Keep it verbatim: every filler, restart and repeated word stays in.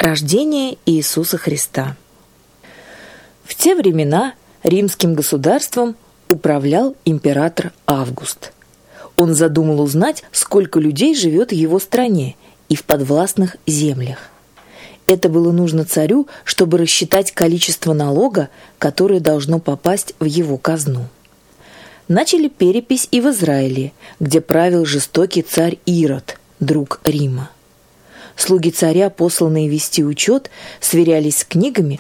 Рождение Иисуса Христа. В те времена римским государством управлял император Август. Он задумал узнать, сколько людей живет в его стране и в подвластных землях. Это было нужно царю, чтобы рассчитать количество налога, которое должно попасть в его казну. Начали перепись и в Израиле, где правил жестокий царь Ирод, друг Рима. Слуги царя, посланные вести учет, сверялись с книгами,